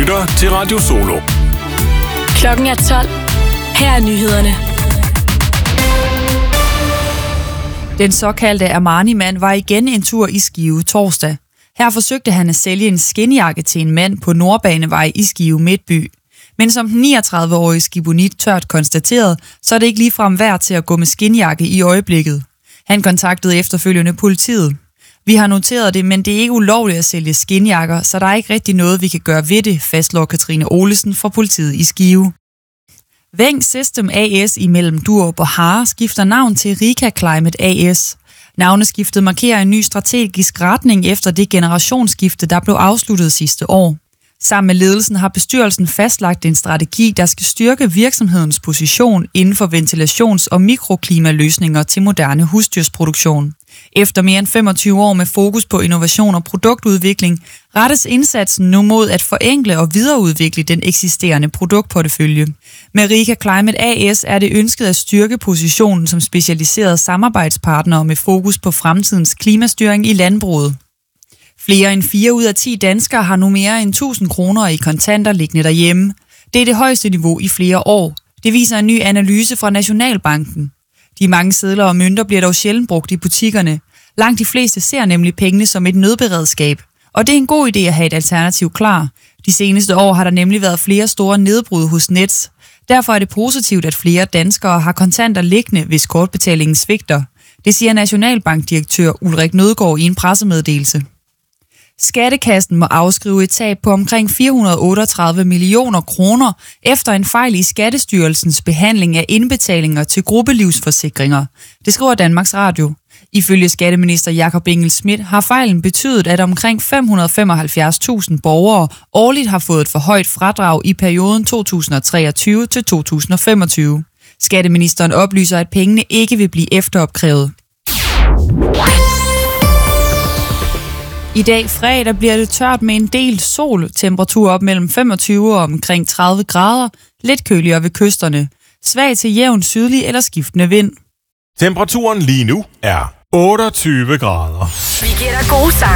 lytter til Radio Solo. Klokken er 12. Her er nyhederne. Den såkaldte Armani-mand var igen en tur i Skive torsdag. Her forsøgte han at sælge en skinjakke til en mand på Nordbanevej i Skive Midtby. Men som den 39-årige skibonit tørt konstaterede, så er det ikke ligefrem værd til at gå med skinjakke i øjeblikket. Han kontaktede efterfølgende politiet. Vi har noteret det, men det er ikke ulovligt at sælge skinjakker, så der er ikke rigtig noget, vi kan gøre ved det, fastslår Katrine Olesen fra politiet i Skive. Veng System AS imellem Durup og Hare skifter navn til Rika Climate AS. Navneskiftet markerer en ny strategisk retning efter det generationsskifte, der blev afsluttet sidste år. Sammen med ledelsen har bestyrelsen fastlagt en strategi, der skal styrke virksomhedens position inden for ventilations- og mikroklimaløsninger til moderne husdyrsproduktion. Efter mere end 25 år med fokus på innovation og produktudvikling, rettes indsatsen nu mod at forenkle og videreudvikle den eksisterende produktportefølje. Med Rika Climate AS er det ønsket at styrke positionen som specialiseret samarbejdspartner med fokus på fremtidens klimastyring i landbruget. Flere end 4 ud af 10 danskere har nu mere end 1.000 kroner i kontanter liggende derhjemme. Det er det højeste niveau i flere år. Det viser en ny analyse fra Nationalbanken. De mange sedler og mønter bliver dog sjældent brugt i butikkerne. Langt de fleste ser nemlig pengene som et nødberedskab. Og det er en god idé at have et alternativ klar. De seneste år har der nemlig været flere store nedbrud hos Nets. Derfor er det positivt, at flere danskere har kontanter liggende, hvis kortbetalingen svigter. Det siger Nationalbankdirektør Ulrik Nødgaard i en pressemeddelelse. Skattekassen må afskrive et tab på omkring 438 millioner kroner efter en fejl i Skattestyrelsens behandling af indbetalinger til gruppelivsforsikringer. Det skriver Danmarks Radio. Ifølge skatteminister Jakob Engel-Schmidt har fejlen betydet, at omkring 575.000 borgere årligt har fået et for højt fradrag i perioden 2023 til 2025. Skatteministeren oplyser, at pengene ikke vil blive efteropkrævet. I dag fredag bliver det tørt med en del sol, temperatur op mellem 25 og omkring 30 grader, lidt køligere ved kysterne, svag til jævn sydlig eller skiftende vind. Temperaturen lige nu er 28 grader. Vi giver dig gode sange.